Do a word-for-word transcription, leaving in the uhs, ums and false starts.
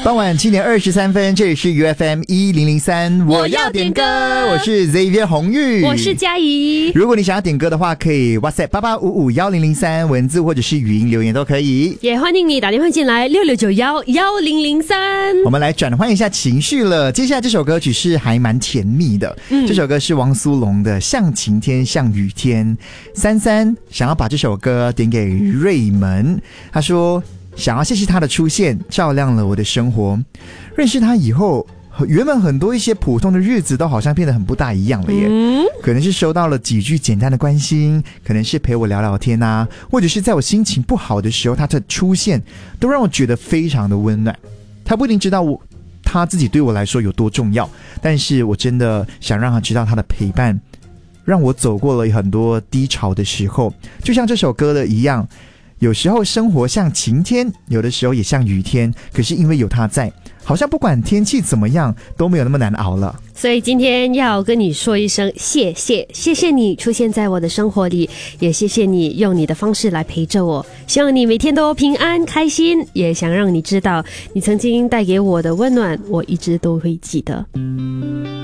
傍晚七点二十三分，这里是 U F M 一零零三，我要点歌，我是 Xavier 红玉， 我是嘉怡。 如果你想要点歌的话，可以 WhatsApp 八八五五一零零三，文字或者是语音留言都可以。 也欢迎你打电话进来六六九一一零零三。 我们来转换一下情绪了。接下来这首歌曲是还蛮甜蜜的，嗯、这首歌是王苏泷的《像晴天像雨天》。三三想要把这首歌点给瑞门，他说想要谢谢他的出现，照亮了我的生活。认识他以后，原本很多一些普通的日子都好像变得很不大一样了耶、嗯、可能是收到了几句简单的关心，可能是陪我聊聊天啊，或者是在我心情不好的时候他的出现都让我觉得非常的温暖。他不一定知道我他自己对我来说有多重要，但是我真的想让他知道他的陪伴让我走过了很多低潮的时候。就像这首歌的一样，有时候生活像晴天，有的时候也像雨天，可是因为有他在，好像不管天气怎么样都没有那么难熬了。 所以今天要跟你说一声谢谢，谢谢你出现在我的生活里，也谢谢你用你的方式来陪着我。希望你每天都平安开心，也想让你知道你曾经带给我的温暖，我一直都会记得。